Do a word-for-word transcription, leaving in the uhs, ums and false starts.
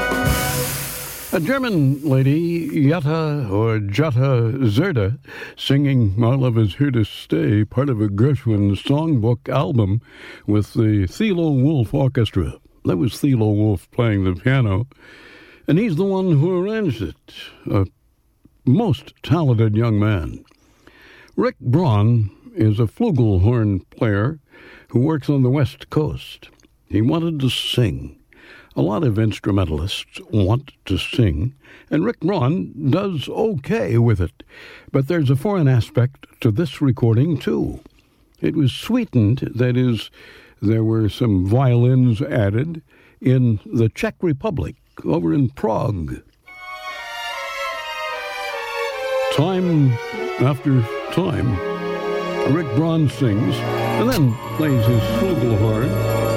A German lady, Jutta or Jutta Zerda, singing My Love Is Here to Stay, part of a Gershwin songbook album with the Thilo Wolff Orchestra. That was Thilo Wolff playing the piano, and he's the one who arranged it. A most talented young man. Rick Braun is a flugelhorn player who works on the West Coast. He wanted to sing. A lot of instrumentalists want to sing, and Rick Braun does okay with it. But there's a foreign aspect to this recording, too. It was sweetened, that is, there were some violins added in the Czech Republic, over in Prague. Time after time, Rick Braun sings, and then plays his flugelhorn.